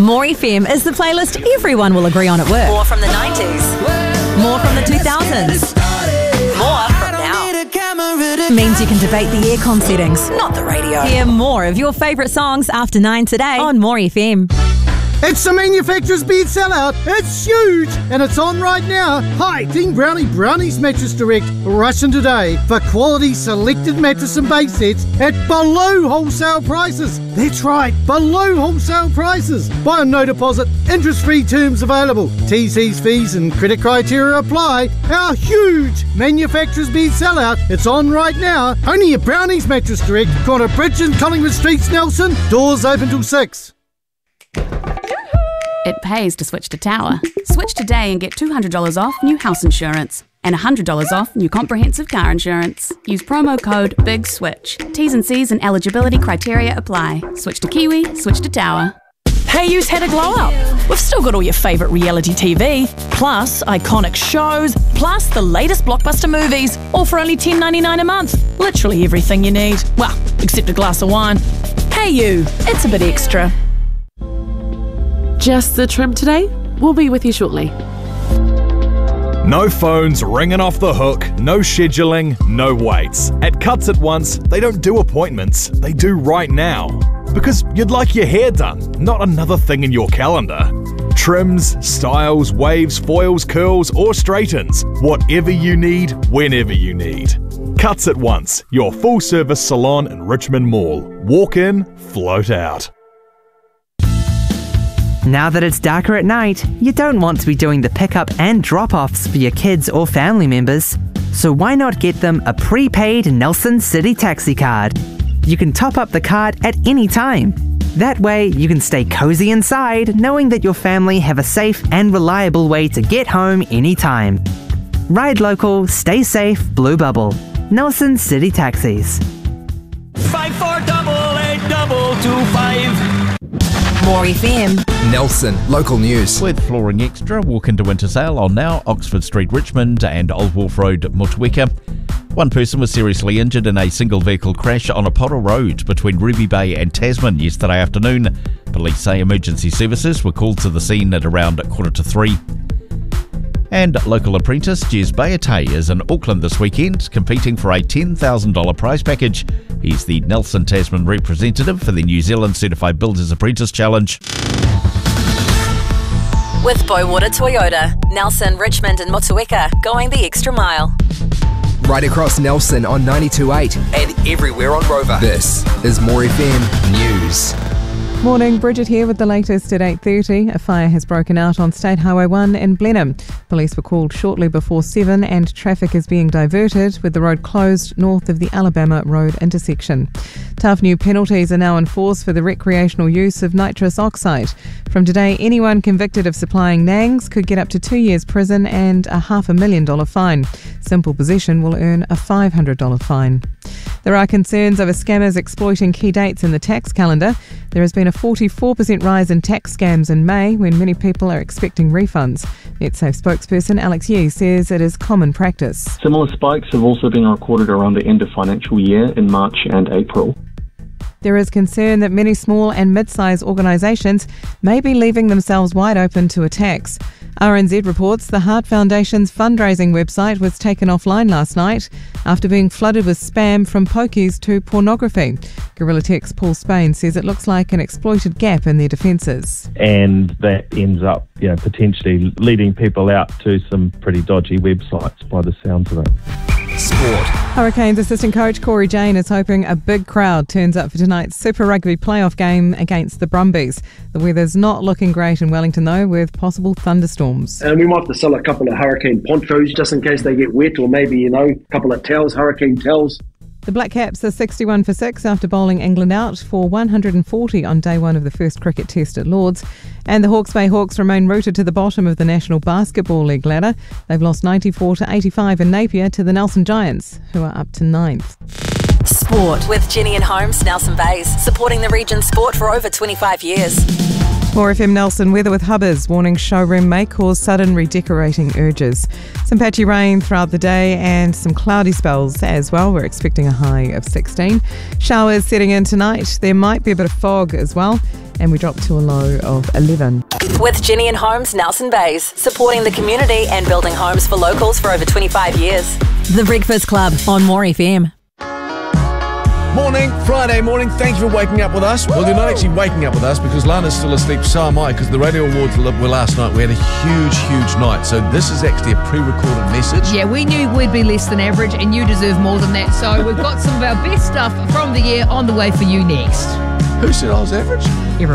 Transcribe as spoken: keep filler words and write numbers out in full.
More F M is the playlist everyone will agree on at work. More from the nineties. More from the two thousands. More from now. Means you can debate the aircon settings. Not the radio. Hear more of your favourite songs after nine today on More F M. It's the manufacturer's bed sellout. It's huge and it's on right now. Hi, Team Brownie Brownies Mattress Direct. Rush in today for quality selected mattress and base sets at below wholesale prices. That's right, below wholesale prices. Buy on no deposit, interest-free terms available. T Cs, fees and credit criteria apply. Our huge manufacturer's bed sellout. It's on right now. Only at Brownies Mattress Direct. Corner Bridge and Collingwood Streets, Nelson. Doors open till six. It pays to switch to Tower. Switch today and get two hundred dollars off new house insurance and one hundred dollars off new comprehensive car insurance. Use promo code BIGSWITCH. T's and C's and eligibility criteria apply. Switch to Kiwi, switch to Tower. Hey You's had a glow up. We've still got all your favourite reality T V, plus iconic shows, plus the latest blockbuster movies, all for only ten dollars ninety-nine a month. Literally everything you need. Well, except a glass of wine. Hey You, it's a bit extra. Just the trim today. We'll be with you shortly. No phones ringing off the hook, no scheduling, no waits. At Cuts At Once, they don't do appointments, they do right now. Because you'd like your hair done, not another thing in your calendar. Trims, styles, waves, foils, curls, or straightens. Whatever you need, whenever you need. Cuts At Once, your full-service salon in Richmond Mall. Walk in, float out. Now that it's darker at night, you don't want to be doing the pickup and drop-offs for your kids or family members. So why not get them a prepaid Nelson City Taxi card? You can top up the card at any time. That way, you can stay cozy inside knowing that your family have a safe and reliable way to get home anytime. Ride local, stay safe, Blue Bubble. Nelson City Taxis. Five four double eight double two five. More F M. Nelson, local news. With Flooring Extra, walk into winter sale on now Oxford Street, Richmond and Old Wolf Road, Motueka. One person was seriously injured in a single vehicle crash on Apollo Road between Ruby Bay and Tasman yesterday afternoon. Police say emergency services were called to the scene at around quarter to three. And local apprentice Jez Bayate is in Auckland this weekend, competing for a ten thousand dollars prize package. He's the Nelson Tasman representative for the New Zealand Certified Builders Apprentice Challenge. With Boywater Toyota, Nelson, Richmond and Motueka, going the extra mile. Right across Nelson on ninety-two point eight and everywhere on Rover. This is More F M News. Morning, Bridget here with the latest at eight thirty. A fire has broken out on State Highway one in Blenheim. Police were called shortly before seven and traffic is being diverted with the road closed north of the Alabama Road intersection. Tough new penalties are now in force for the recreational use of nitrous oxide. From today, anyone convicted of supplying nangs could get up to two years prison and a half a million dollar fine. Simple possession will earn a five hundred dollars fine. There are concerns over scammers exploiting key dates in the tax calendar. There has been a forty-four percent rise in tax scams in May when many people are expecting refunds. NetSafe spokesperson Alex Yee says it is common practice. Similar spikes have also been recorded around the end of financial year in March and April. There is concern that many small and mid-sized organisations may be leaving themselves wide open to attacks. R N Z reports the Heart Foundation's fundraising website was taken offline last night after being flooded with spam from pokies to pornography. Guerrilla Tech's Paul Spain says it looks like an exploited gap in their defences. And that ends up, you know, potentially leading people out to some pretty dodgy websites by the sounds of it. Sport. Hurricanes assistant coach Corey Jane is hoping a big crowd turns up for tonight's Super Rugby playoff game against the Brumbies. The weather's not looking great in Wellington though, with possible thunderstorms. And we might have to sell a couple of hurricane ponchos just in case they get wet, or maybe, you know, a couple of towels, hurricane towels. The Black Caps are sixty-one for six after bowling England out for one hundred forty on day one of the first cricket test at Lords. And the Hawke's Bay Hawks remain rooted to the bottom of the National Basketball League ladder. They've lost ninety-four to eighty-five in Napier to the Nelson Giants, who are up to ninth. Sport with Jenny and Holmes, Nelson Bays, supporting the region's sport for over twenty-five years. More F M Nelson weather with Hubbers, warning showroom may cause sudden redecorating urges. Some patchy rain throughout the day and some cloudy spells as well. We're expecting a high of sixteen. Showers setting in tonight. There might be a bit of fog as well. and we dropped to a low of eleven. With Ginny and Holmes, Nelson Bays, supporting the community and building homes for locals for over twenty-five years. The Breakfast Club on More F M. Morning, Friday morning. Thank you for waking up with us. Well, you're not actually waking up with us because Lana's still asleep, so am I, because the Radio Awards were last night. We had a huge, huge night. So this is actually a pre-recorded message. Yeah, we knew we'd be less than average and you deserve more than that. So we've got some of our best stuff from the year on the way for you next. Who said I was average?